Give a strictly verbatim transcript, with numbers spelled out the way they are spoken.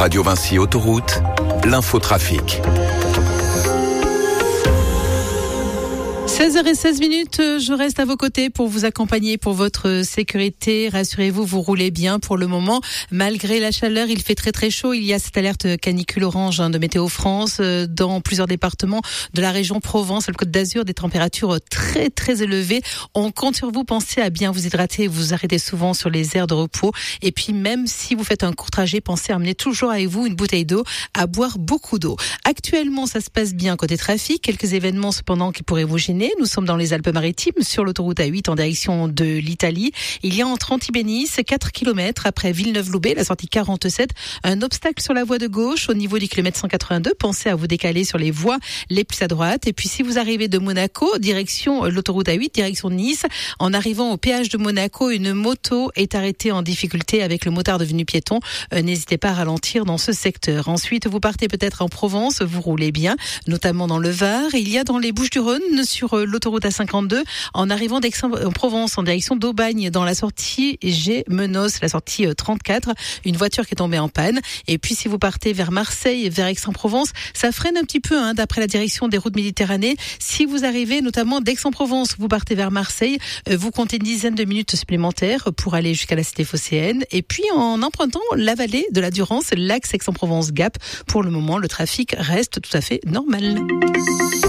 Radio Vinci Autoroute, l'infotrafic. seize heures seize minutes, je reste à vos côtés pour vous accompagner pour votre sécurité. Rassurez-vous, vous roulez bien pour le moment. Malgré la chaleur, il fait très très chaud. Il y a cette alerte canicule orange de Météo France dans plusieurs départements de la région Provence, le Côte d'Azur, des températures très très élevées. On compte sur vous, pensez à bien vous hydrater, vous arrêtez souvent sur les aires de repos. Et puis même si vous faites un court trajet, pensez à amener toujours avec vous une bouteille d'eau, à boire beaucoup d'eau. Actuellement, ça se passe bien côté trafic. Quelques événements cependant qui pourraient vous gêner. Nous sommes dans les Alpes-Maritimes, sur l'autoroute A huit en direction de l'Italie. Il y a entre Antibénice, quatre kilomètres après Villeneuve-Loubet, la sortie quarante-sept, un obstacle sur la voie de gauche au niveau du kilomètre cent quatre-vingt-deux. Pensez à vous décaler sur les voies les plus à droite. Et puis si vous arrivez de Monaco, direction l'autoroute A huit, direction de Nice, en arrivant au péage de Monaco, une moto est arrêtée en difficulté avec le motard devenu piéton. Euh, n'hésitez pas à ralentir dans ce secteur. Ensuite, vous partez peut-être en Provence, vous roulez bien, notamment dans le Var. Il y a dans les Bouches-du-Rhône, sur l'autoroute A cinquante-deux, en arrivant d'Aix-en-Provence en direction d'Aubagne, dans la sortie G-Menos, la sortie trente-quatre, une voiture qui est tombée en panne. Et puis si vous partez vers Marseille, vers Aix-en-Provence, ça freine un petit peu, hein, d'après la direction des routes Méditerranée. Si vous arrivez notamment d'Aix-en-Provence, vous partez vers Marseille, vous comptez une dizaine de minutes supplémentaires pour aller jusqu'à la cité phocéenne. Et puis en empruntant la vallée de la Durance, l'axe Aix-en-Provence-Gap, pour le moment, le trafic reste tout à fait normal.